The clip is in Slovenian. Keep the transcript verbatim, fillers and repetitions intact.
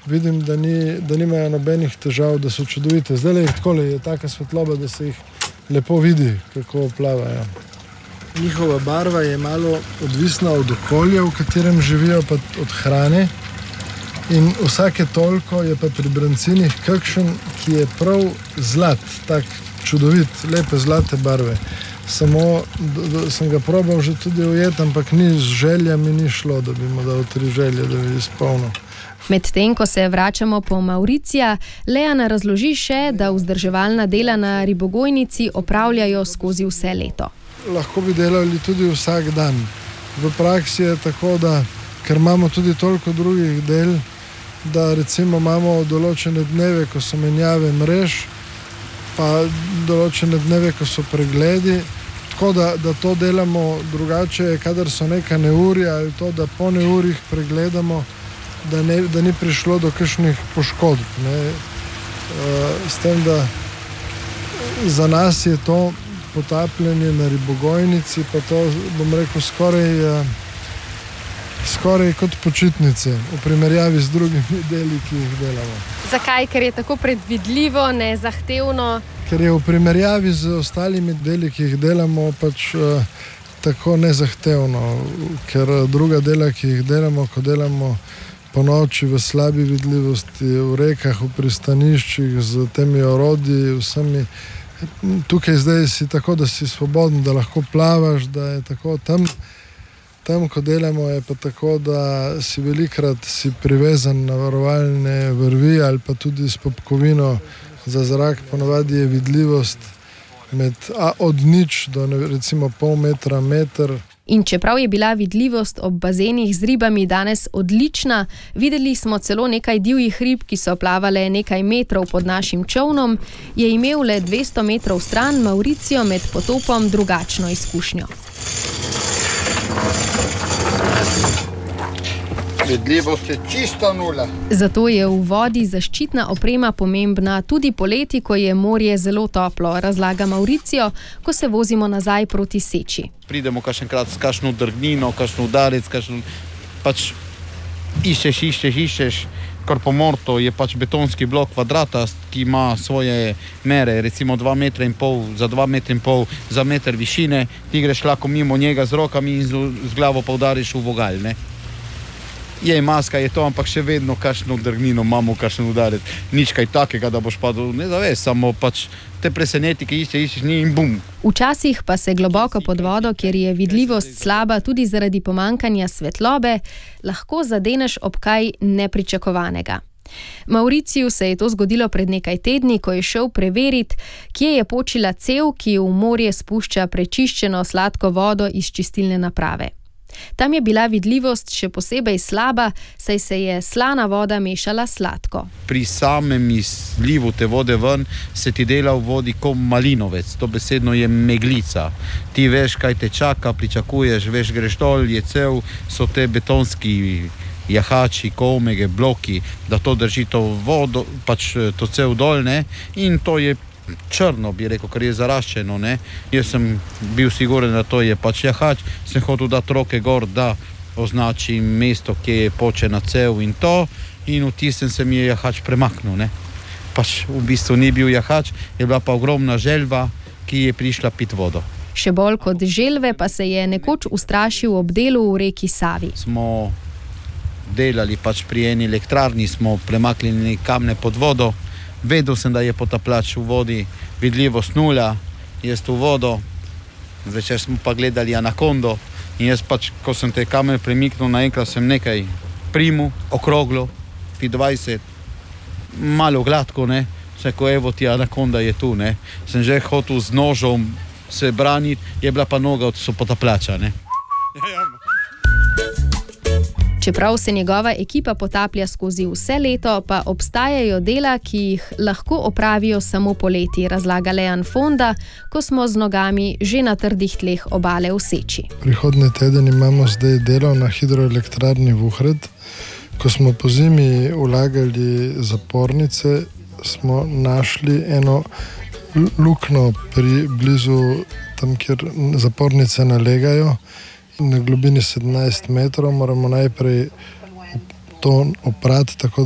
vidim, da, ni, da nimajo nobenih težav, da so čudovite. Zdaj je takole, je taka svetloba, da se jih lepo vidi, kako plavajo. Njihova barva je malo odvisna od okolja, v katerem živijo, pa od hrane. In vsake toliko je pa pri brancinih kakšen, ki je prav zlat, tak čudovit, lepe zlate barve. Samo do, do, sem ga probal že tudi ujeti, ampak ni z željami ni šlo, da bi mu dal tri želje, da bi izpolnil. Medtem, ko se vračamo po Mauricija, Leana razloži še, da vzdrževalna dela na ribogojnici opravljajo skozi vse leto. Lahko bi delali tudi vsak dan. V praksi je tako, da ker imamo tudi toliko drugih del, da recimo imamo določene dneve, ko so menjave mrež, pa določene dneve, ko so pregledi, tako da, da to delamo drugače, kadar so neka neurja ali to, da po neurjih pregledamo, da, ne, da ni prišlo do kakšnih poškodb. Ne. S tem, da za nas je to potapljanje na ribogojnici, pa to, bom rekel, skoraj, skoraj kot počitnice v primerjavi z drugimi deli, ki jih delamo. Zakaj? Ker je tako predvidljivo, nezahtevno? Ker je v primerjavi z ostalimi deli, ki jih delamo, pač uh, tako nezahtevno. Ker druga dela, ki jih delamo, ko delamo po noči v slabi vidljivosti, v rekah, v pristaniščih, z temi orodji, vsemi. Tukaj zdaj si tako, da si svoboden, da lahko plavaš, da je tako tam. Tam, ko delamo, je pa tako, da si velikrat si privezan na varovalne vrvi ali pa tudi s popkovino za zrak. Ponavadi je vidljivost med, a, od nič do recimo pol metra, meter. In čeprav je bila vidljivost ob bazenih z ribami danes odlična, videli smo celo nekaj divjih rib, ki so plavale nekaj metrov pod našim čovnom, je imel le dvesto metrov stran Mauricio med potopom drugačno izkušnjo. Vidljivost je čista nula. Zato je v vodi zaščitna oprema pomembna tudi poleti, ko je morje zelo toplo, razlaga Mauricio, ko se vozimo nazaj proti Seči. Pridemo kakšenkrat s kakšno drgnino, kakšno udarec, kakšno, pač iščeš, iščeš, iščeš. Korpomorto je pač betonski blok kvadratast, ki ima svoje mere, recimo dva metra in pol, za dva metra in pol, za meter višine, ti greš lahko mimo njega z rokami in z, z glavo pa udariš v vogalj, ne. Je maska, je to, ampak še vedno kakšno drgnino imamo, kakšen udarec. Nič kaj takega, da boš padel, ne da veš, samo pač te preseneti, ki išče, iščeš ni in bum. Včasih pa se globoko pod vodo, kjer je vidljivost slaba tudi zaradi pomankanja svetlobe, lahko zadeneš ob kaj nepričakovanega. Mauriciju se je to zgodilo pred nekaj tedni, ko je šel preveriti, kje je počila cev, ki v morje spušča prečiščeno sladko vodo iz čistilne naprave. Tam je bila vidljivost še posebej slaba, saj se je slana voda mešala sladko. Pri samem izlivu te vode ven se ti dela v vodi kot malinovec, to besedno je meglica. Ti veš, kaj te čaka, pričakuješ, veš, greš dol, je cev, so te betonski jahači, komege, bloki, da to drži to vodo, pač to cev dol, ne, in to je črno, bi rekel, ker je zaraščeno, ne. Jaz sem bil siguren, da to je pač jahač, sem hotel dati roke gor, da označim mesto, kje je počena cev in to, in v tistem se mi je jahač premaknil, ne. Pač v bistvu ni bil jahač, je bila pa ogromna želva, ki je prišla pit vodo. Še bolj kot želve pa se je nekoč ustrašil ob delu v reki Savi. Smo delali pač pri eni elektrarni, smo premaknili kamne pod vodo. Vedel sem, da je potapljač v vodi, vidljivost nula, jaz v vodo, zvečer smo pa gledali anakondo in jaz pač, ko sem te kamer premiknil, naenkrat sem nekaj primu, okroglo, pi dvajset, malo gladko, ne, vse ko evo ti anakonda je tu, ne, sem že hotel z nožom se braniti, je bila pa noga od so potapljača, ne. Čeprav se njegova ekipa potaplja skozi vse leto, pa obstajajo dela, ki jih lahko opravijo samo poleti, razlaga Lean Fonda, ko smo z nogami že na trdih tleh obale v Seči. Prihodnji teden imamo zdaj delo na hidroelektrarni Vuhred. Ko smo po zimi vlagali zapornice, smo našli eno luknjo pri blizu tam, kjer zapornice nalegajo. Na globini sedemnajst metrov moramo najprej to oprati tako,